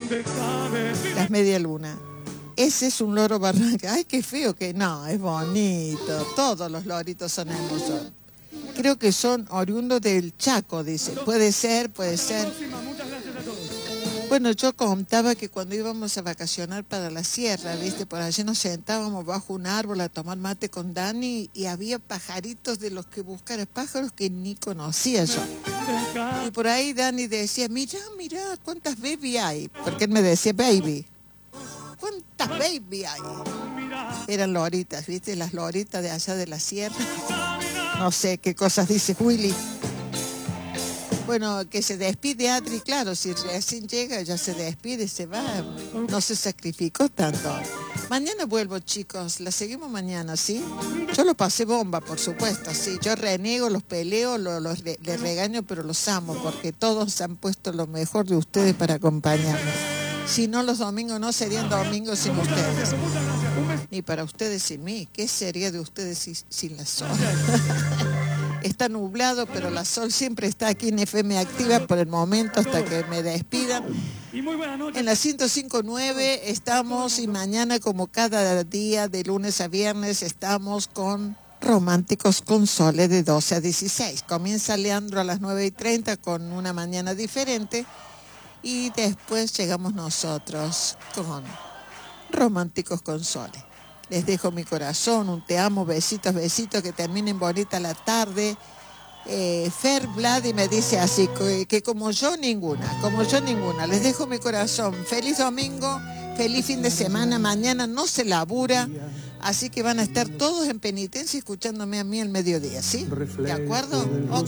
Las media luna. Ese es un loro barranca. Ay, qué feo que no, es bonito. Todos los loritos son hermosos. Creo que son oriundos del Chaco, dice. Puede ser, puede ser. Bueno, yo contaba que cuando íbamos a vacacionar para la sierra, ¿viste? Por allí nos sentábamos bajo un árbol a tomar mate con Dani y había pajaritos de los que buscar, pájaros que ni conocía yo. Y por ahí Dani decía, mira, cuántas baby hay. Porque él me decía, baby. ¿Cuántas baby hay? Eran loritas, ¿viste? Las loritas de allá de la sierra. No sé qué cosas dice Willy. Bueno, que se despide Adri, claro, si recién llega ya se despide, se va, no se sacrificó tanto. Mañana vuelvo, chicos, la seguimos mañana, ¿sí? Yo lo pasé bomba, por supuesto, sí, yo reniego, los peleo, les regaño, pero los amo, porque todos han puesto lo mejor de ustedes para acompañarme. Si no, los domingos no serían domingos sin ustedes. Ni para ustedes sin mí. ¿Qué sería de ustedes sin la Sol? Está nublado, pero la Sol siempre está aquí en FM Activa por el momento hasta que me despidan. En la 105.9 estamos y mañana, como cada día de lunes a viernes, estamos con Románticos con Sole de 12 a 16. Comienza Leandro a las 9:30 con Una Mañana Diferente y después llegamos nosotros con Románticos con Sole. Les dejo mi corazón, un te amo, besitos, besitos, que terminen bonita la tarde. Fer Vladi me dice así, que como yo ninguna. Les dejo mi corazón. Feliz domingo, feliz fin de semana. Mañana no se labura, así que van a estar todos en penitencia escuchándome a mí al mediodía, ¿sí? ¿De acuerdo? Ok.